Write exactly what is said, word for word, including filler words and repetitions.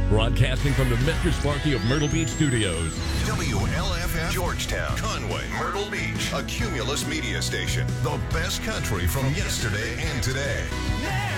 Broadcasting from the Mister Sparky of Myrtle Beach Studios. W L F F Georgetown, Conway, Myrtle Beach, a Cumulus media station. The best country from yesterday and today.